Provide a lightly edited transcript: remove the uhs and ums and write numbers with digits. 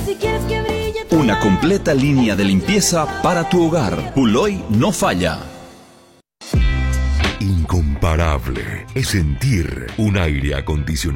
si quieres que brille tu Una completa línea de limpieza para tu hogar. Puloy no falla. Incomparable es sentir un aire acondicionado